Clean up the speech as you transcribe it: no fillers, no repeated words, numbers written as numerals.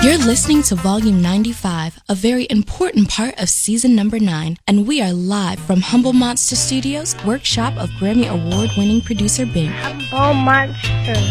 You're listening to Volume 95, a very important part of Season number 9, and we are live from Humble Monster Studios, workshop of Grammy Award-winning producer Bing. Humble Monster.